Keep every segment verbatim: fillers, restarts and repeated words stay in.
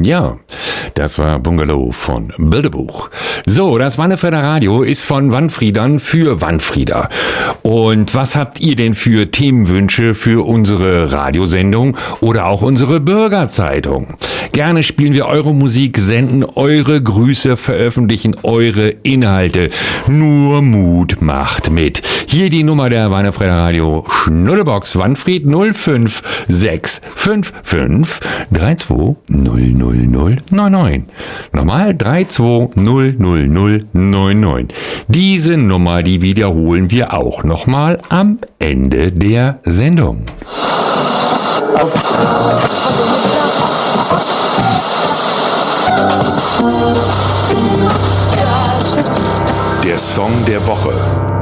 Ja, das war Bungalow von Bilderbuch. So, das Wannefrieder Radio ist von Wannfriedern für Wannfrieder. Und was habt ihr denn für Themenwünsche für unsere Radiosendung oder auch unsere Bürgerzeitung? Gerne spielen wir eure Musik, senden eure Grüße, veröffentlichen eure Inhalte. Nur Mut macht mit. Hier die Nummer der Wannefrieder Radio Schnullebox Wannfried null fünf sechs fünf fünf drei zwei null null null neun neun. Nochmal drei zwei null null null neun neun. Diese Nummer, die wiederholen wir auch nochmal am Ende der Sendung. Der Song der Woche.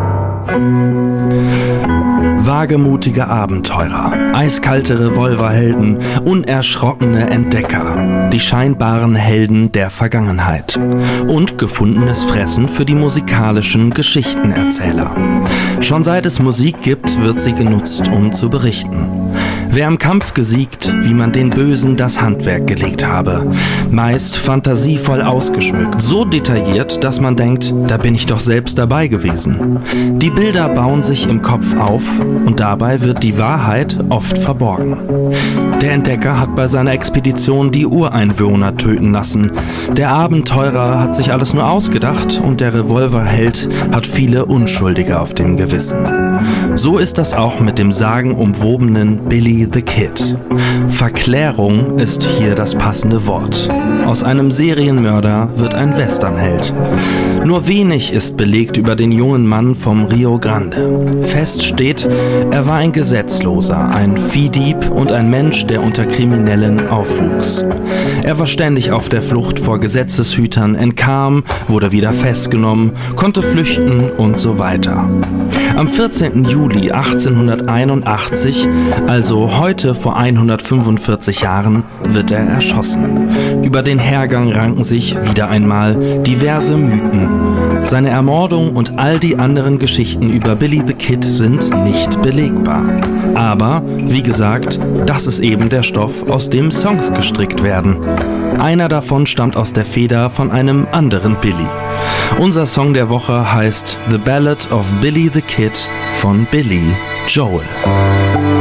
Wagemutige Abenteurer, eiskalte Revolverhelden, unerschrockene Entdecker, die scheinbaren Helden der Vergangenheit und gefundenes Fressen für die musikalischen Geschichtenerzähler. Schon seit es Musik gibt, wird sie genutzt, um zu berichten. Wer im Kampf gesiegt, wie man den Bösen das Handwerk gelegt habe. Meist fantasievoll ausgeschmückt, so detailliert, dass man denkt, da bin ich doch selbst dabei gewesen. Die Bilder bauen sich im Kopf auf und dabei wird die Wahrheit oft verborgen. Der Entdecker hat bei seiner Expedition die Ureinwohner töten lassen. Der Abenteurer hat sich alles nur ausgedacht und der Revolverheld hat viele Unschuldige auf dem Gewissen. So ist das auch mit dem sagenumwobenen Billy the Kid. Verklärung ist hier das passende Wort. Aus einem Serienmörder wird ein Westernheld. Nur wenig ist belegt über den jungen Mann vom Rio Grande. Fest steht, er war ein Gesetzloser, ein Viehdieb und ein Mensch, der unter Kriminellen aufwuchs. Er war ständig auf der Flucht vor Gesetzeshütern, entkam, wurde wieder festgenommen, konnte flüchten und so weiter. Am vierzehnten Juli achtzehnhunderteinundachtzig, also heute vor hundertfünfundvierzig Jahren, wird er erschossen. Über den Hergang ranken sich wieder einmal diverse Mythen. Seine Ermordung und all die anderen Geschichten über Billy the Kid sind nicht belegbar. Aber, wie gesagt, das ist eben der Stoff, aus dem Songs gestrickt werden. Einer davon stammt aus der Feder von einem anderen Billy. Unser Song der Woche heißt The Ballad of Billy the Kid von Billy Joel.